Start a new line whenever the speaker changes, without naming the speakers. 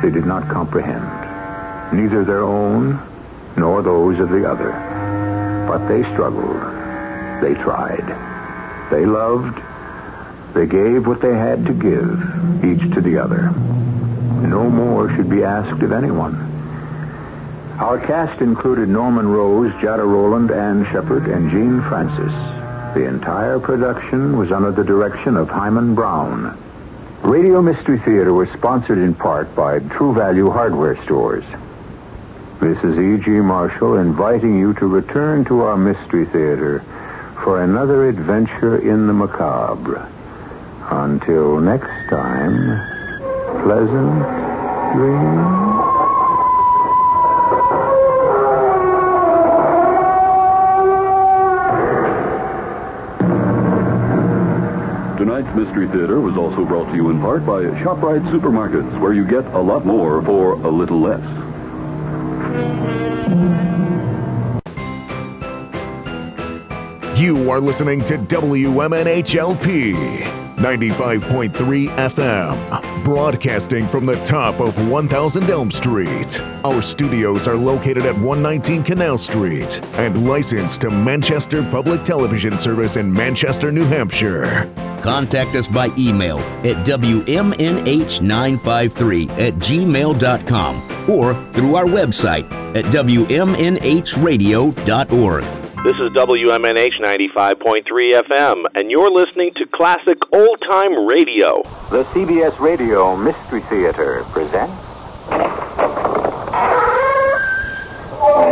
they did not comprehend, neither their own nor those of the other. But they struggled. They tried. They loved. They gave what they had to give, each to the other. No more should be asked of anyone. Our cast included Norman Rose, Jada Rowland, Ann Shepard, and Jean Francis. The entire production was under the direction of Hyman Brown. Radio Mystery Theater was sponsored in part by True Value Hardware Stores. This is E.G. Marshall inviting you to return to our Mystery Theater for another adventure in the macabre. Until next time, pleasant dreams.
Tonight's Mystery Theater was also brought to you in part by ShopRite Supermarkets, where you get a lot more for a little less.
You are listening to WMNHLP 95.3 FM, broadcasting from the top of 1000 Elm Street. Our studios are located at 119 Canal Street and licensed to Manchester Public Television Service in Manchester, New Hampshire.
Contact us by email at WMNH953@gmail.com or through our website at WMNHradio.org.
This is WMNH 95.3 FM, and you're listening to classic old-time radio.
The CBS Radio Mystery Theater presents